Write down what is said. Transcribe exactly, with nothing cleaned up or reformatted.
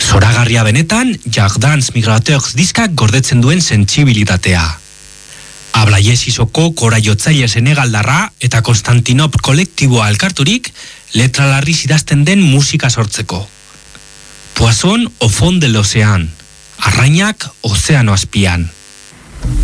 Zoragarria benetan, Jardins Migrateurs diskak gordetzen duen sentsibilitatea. Ablayesisoko kora jotzaile senegaldarra eta Konstantinop kolektiboa elkarturik letra larriz idazten den musika sortzeko. Poisson au fond de l'océan, arrainak ozeano azpian.